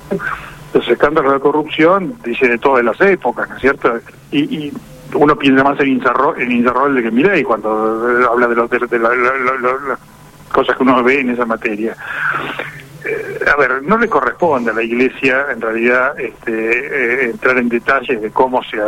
los escándalos de corrupción, dice de todas las épocas, ¿no es cierto? Y uno piensa más en Insaurralde que en Milei cuando habla de las cosas que uno ve en esa materia. A ver, no le corresponde a la Iglesia, en realidad, entrar en detalles de cómo se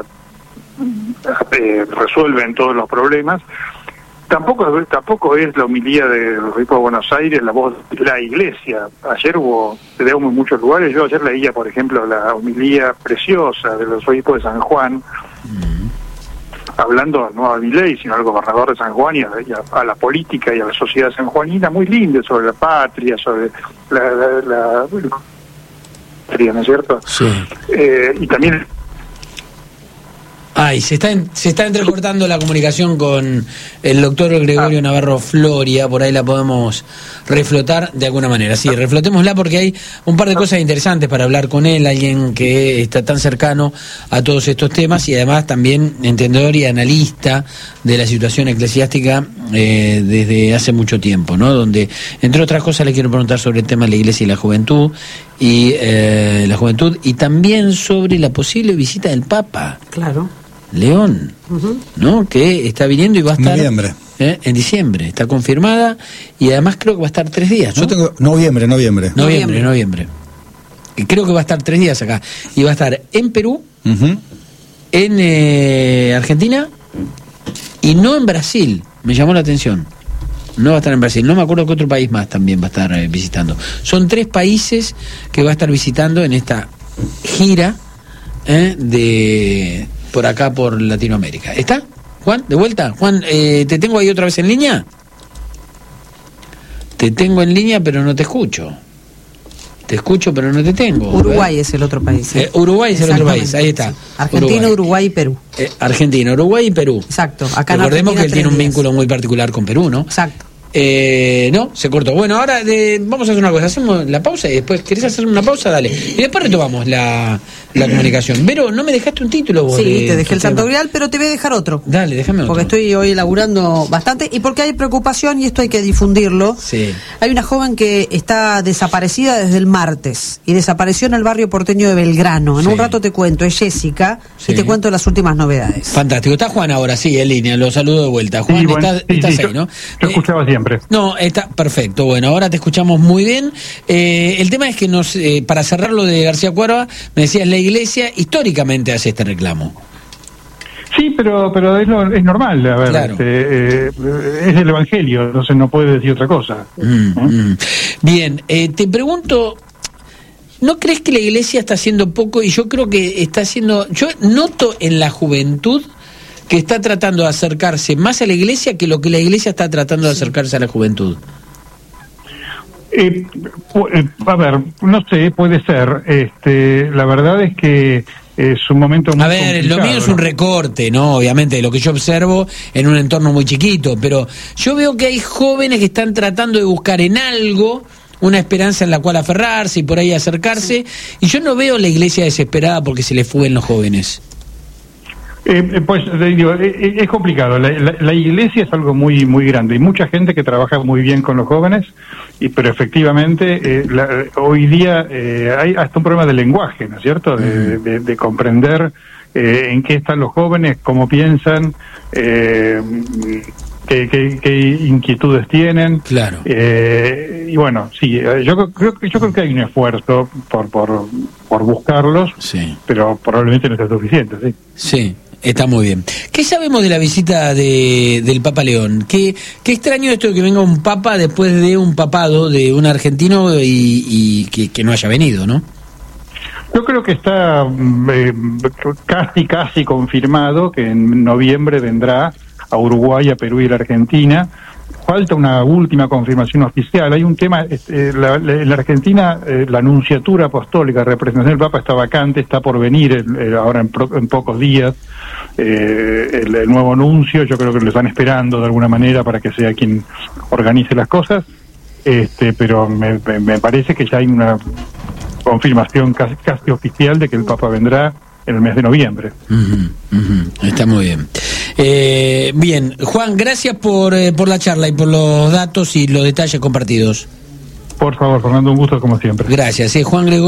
resuelven todos los problemas. Tampoco es la homilía del obispo de Buenos Aires la voz de la Iglesia. Ayer se dio en muchos lugares. Yo ayer leía, por ejemplo, la homilía preciosa de los obispos de San Juan, hablando no a Milei, sino al gobernador de San Juan y a la política y a la sociedad sanjuanina, muy linda, sobre la patria, sobre la patria, ¿no es cierto? Sí. Y también... Ay, se está entrecortando la comunicación con el doctor Gregorio Navarro Floria, por ahí la podemos reflotar de alguna manera. Sí, reflotémosla porque hay un par de cosas interesantes para hablar con él, alguien que está tan cercano a todos estos temas y además también entendedor y analista de la situación eclesiástica desde hace mucho tiempo, ¿no? Donde, entre otras cosas, le quiero preguntar sobre el tema de la Iglesia y la juventud y también sobre la posible visita del Papa. Claro. León, ¿no? Que está viniendo y va a estar en diciembre, está confirmada y además creo que va a estar 3 días, ¿no? Yo tengo noviembre. Y creo que va a estar 3 días acá y va a estar en Perú, en Argentina y no en Brasil. Me llamó la atención. No va a estar en Brasil, no me acuerdo qué otro país más también va a estar visitando. Son 3 países que va a estar visitando en esta gira de por acá por Latinoamérica. ¿Está, Juan? ¿De vuelta? Juan, ¿te tengo ahí otra vez en línea? Te tengo en línea pero no te escucho. Te escucho pero no te tengo. Uruguay es el otro país. Uruguay es el otro país, ahí está. Sí. Argentina, Uruguay y Perú. Argentina, Uruguay y Perú. Exacto. Acá recordemos que él tiene un vínculo muy particular con Perú, ¿no? Exacto. No, se cortó. Bueno, ahora vamos a hacer una cosa, hacemos la pausa y después, ¿querés hacer una pausa? Dale. Y después retomamos la comunicación. Pero no me dejaste un título vos. Sí, te dejé el Santo Grial, pero te voy a dejar otro. Dale, déjame otro. Porque estoy hoy laburando bastante y porque hay preocupación y esto hay que difundirlo. Sí. Hay una joven que está desaparecida desde el martes y desapareció en el barrio porteño de Belgrano. En un rato te cuento, es Jessica, y te cuento las últimas novedades. Fantástico. Está Juan ahora, sí, en línea, lo saludo de vuelta. Juan, estás ahí, ¿no? Yo escuchaba siempre. No, está perfecto. Bueno, ahora te escuchamos muy bien. El tema es que para cerrar lo de García Cuerva, me decías, la Iglesia históricamente hace este reclamo. Sí, pero es normal, a ver, claro. Es el Evangelio, entonces no puede decir otra cosa. Bien, te pregunto, ¿no crees que la Iglesia está haciendo poco? Y yo creo que está haciendo, yo noto en la juventud que está tratando de acercarse más a la Iglesia que lo que la Iglesia está tratando de acercarse a la juventud. A ver, no sé, puede ser. La verdad es que es un momento muy complicado. Lo mío es un recorte, ¿no? Obviamente, de lo que yo observo en un entorno muy chiquito, pero yo veo que hay jóvenes que están tratando de buscar en algo una esperanza en la cual aferrarse y por ahí acercarse, y yo no veo la Iglesia desesperada porque se le fuguen los jóvenes. Pues digo, es complicado. La Iglesia es algo muy muy grande. Hay mucha gente que trabaja muy bien con los jóvenes, pero efectivamente hoy día hay hasta un problema de lenguaje, ¿no es cierto? De comprender en qué están los jóvenes, cómo piensan, qué inquietudes tienen. Claro. Y bueno, sí, yo creo que hay un esfuerzo por buscarlos, sí, pero probablemente no sea suficiente, sí. Sí. Está muy bien. ¿Qué sabemos de la visita del Papa León? Qué extraño esto de que venga un papa después de un papado de un argentino y que no haya venido, ¿no? Yo creo que está casi confirmado que en noviembre vendrá a Uruguay, a Perú y a la Argentina. Falta una última confirmación oficial. Hay un tema, en la Argentina la Nunciatura Apostólica, representación del Papa, está vacante, está por venir ahora en pocos días el nuevo nuncio. Yo creo que lo están esperando de alguna manera para que sea quien organice las cosas, pero me parece que ya hay una confirmación casi oficial de que el Papa vendrá en el mes de noviembre. Está muy bien. Bien, Juan, gracias por la charla y por los datos y los detalles compartidos. Por favor, Fernando, un gusto como siempre. Gracias. Juan Gregorio.